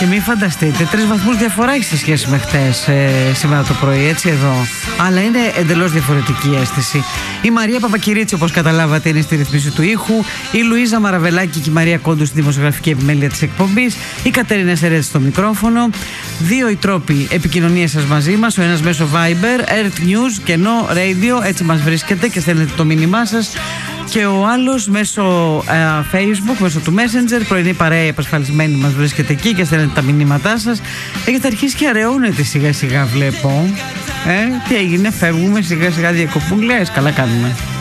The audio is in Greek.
Και μην φανταστείτε, 3 βαθμούς διαφορά έχει σε σχέση με χτες, σήμερα το πρωί, έτσι εδώ. Αλλά είναι εντελώς διαφορετική η αίσθηση. Η Μαρία Παπακυρίτσι, όπως καταλάβατε, είναι στη ρυθμίση του ήχου. Η Λουίζα Μαραβελάκη και η Μαρία Κόντου στη δημοσιογραφική επιμέλεια της εκπομπής. Η Κατερίνα Σερέτ στο μικρόφωνο. 2 οι τρόποι επικοινωνίας σας μαζί μας. Ο ένας μέσω Viber, Earth News, κενό, Radio, έτσι μας βρίσκεται και στέλνετε το μήνυμά σας. Και ο άλλος μέσω Facebook, μέσω του Messenger, πρωινή παρέα επασφαλισμένη, μας βρίσκεται εκεί και στέλνετε τα μηνύματά σας. Έχετε αρχίσει και αραιώνετε σιγά σιγά, βλέπω. Τι έγινε, φεύγουμε σιγά σιγά διακοπούλες, καλά κάνουμε.